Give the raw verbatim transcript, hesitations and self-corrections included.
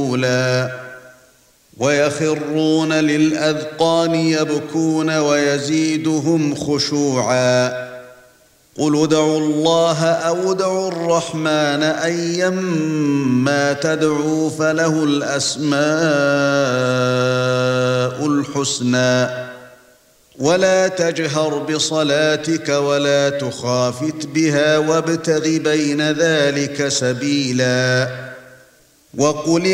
ويخرون للأذقان يبكون ويزيدهم خشوعا قل ادعوا الله أو ادعوا الرحمن أيما تدعوا فله الأسماء الحسنى ولا تجهر بصلاتك ولا تخافت بها وابتغ بين ذلك سبيلا وقل